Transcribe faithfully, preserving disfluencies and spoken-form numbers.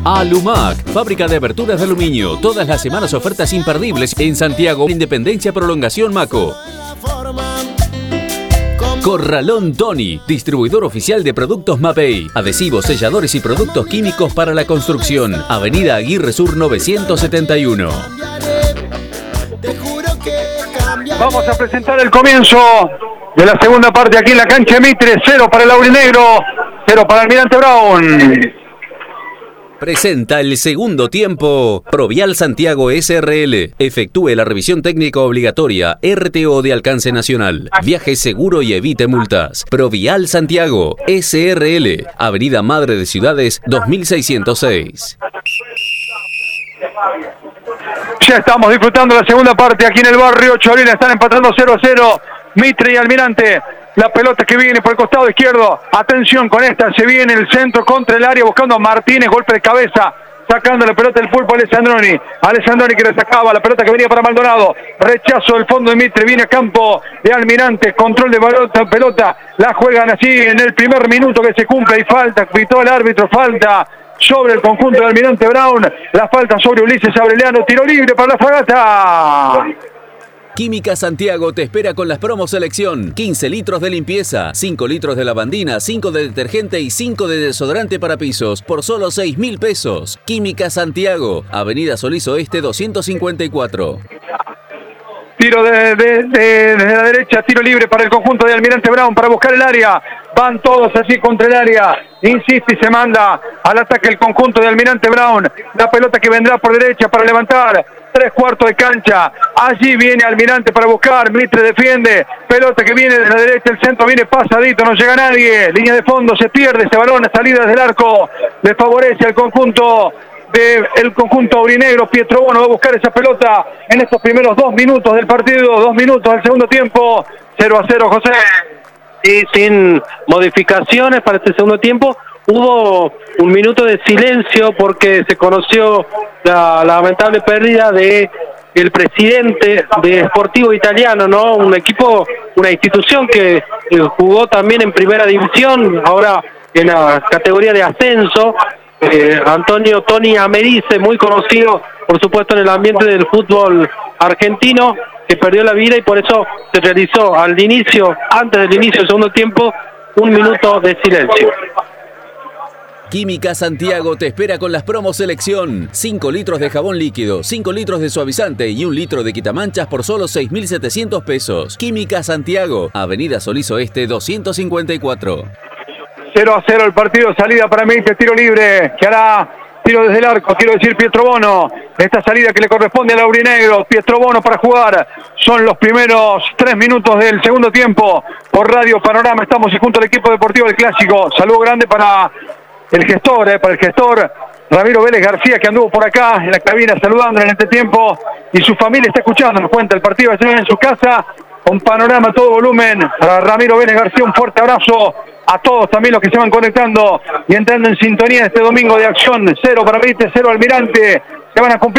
Alumac, fábrica de aberturas de aluminio. Todas las semanas ofertas imperdibles en Santiago, Independencia, Prolongación, Maco. Corralón Tony, distribuidor oficial de productos Mapei, adhesivos, selladores y productos químicos para la construcción. Avenida Aguirre Sur novecientos setenta y uno. Vamos a presentar el comienzo de la segunda parte aquí en la cancha Mitre. Cero para el aurinegro, cero para Almirante Brown. Presenta el segundo tiempo Provial Santiago S R L. Efectúe la revisión técnica obligatoria. R T O de alcance nacional. Viaje seguro y evite multas. Provial Santiago S R L. Avenida Madre de Ciudades dos mil seiscientos seis. Ya estamos disfrutando la segunda parte aquí en el barrio Chorina. Están empatando cero a cero Mitre y Almirante. La pelota que viene por el costado izquierdo. Atención con esta. Se viene el centro contra el área buscando a Martínez. Golpe de cabeza. Sacando la pelota del pulpo a Alessandroni. Alessandroni que le sacaba la pelota que venía para Maldonado. Rechazo del fondo de Mitre. Viene a campo de Almirante. Control de pelota. pelota. La juegan así en el primer minuto que se cumple. Y falta. Pitó el árbitro. Falta sobre el conjunto de Almirante Brown. La falta sobre Ulises Aureliano. Tiro libre para la Fragata. Química Santiago te espera con las promos selección. quince litros de limpieza, cinco litros de lavandina, cinco de detergente y cinco de desodorante para pisos por solo seis mil pesos. Química Santiago, Avenida Solís Oeste doscientos cincuenta y cuatro. Tiro de, de, de, de la derecha, tiro libre para el conjunto de Almirante Brown para buscar el área. Van todos así contra el área. Insiste y se manda al ataque el conjunto de Almirante Brown. La pelota que vendrá por derecha para levantar. Tres cuartos de cancha. Allí viene Almirante para buscar. Mitre defiende. Pelota que viene de la derecha. El centro viene pasadito. No llega nadie. Línea de fondo. Se pierde ese balón. Salida desde el arco. Le favorece al conjunto de el conjunto aurinegro. Pietrobono va a buscar esa pelota en estos primeros dos minutos del partido. Dos minutos del segundo tiempo. cero a cero, José. Y sin modificaciones para este segundo tiempo. Hubo un minuto de silencio porque se conoció la, la lamentable pérdida de el presidente de Sportivo Italiano, ¿no? Un equipo, una institución que eh, jugó también en primera división, ahora en la categoría de ascenso. Eh, Antonio Tony Americe, muy conocido, por supuesto, en el ambiente del fútbol argentino, que perdió la vida y por eso se realizó al inicio, antes del inicio del segundo tiempo, un minuto de silencio. Química Santiago te espera con las promos selección. cinco litros de jabón líquido, cinco litros de suavizante y un litro de quitamanchas por solo seis mil setecientos pesos. Química Santiago, Avenida Solís Oeste doscientos cincuenta y cuatro. cero a cero el partido, salida para Mitre, tiro libre, que hará tiro desde el arco, quiero decir Pietrobono. Esta salida que le corresponde al aurinegro, Pietrobono para jugar. Son los primeros tres minutos del segundo tiempo. Por Radio Panorama estamos y junto al equipo deportivo del Clásico. Saludo grande para el gestor, eh, para el gestor Ramiro Vélez García, que anduvo por acá en la cabina saludando en este tiempo, y su familia está escuchando, nos cuenta el partido en su casa, con Panorama a todo volumen. Para Ramiro Vélez García, un fuerte abrazo a todos también los que se van conectando y entrando en sintonía este domingo de acción. Cero para Mitre, cero Almirante, se van a cumplir